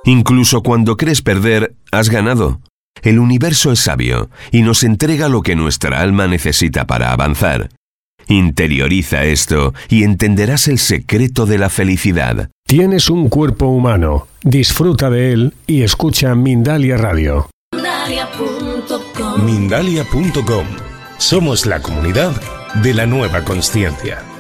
Incluso cuando crees perder, has ganado. El universo es sabio y nos entrega lo que nuestra alma necesita para avanzar. Interioriza esto y entenderás el secreto de la felicidad. Tienes un cuerpo humano. Disfruta de él y escucha Mindalia Radio. Mindalia.com. Somos la comunidad de la nueva consciencia.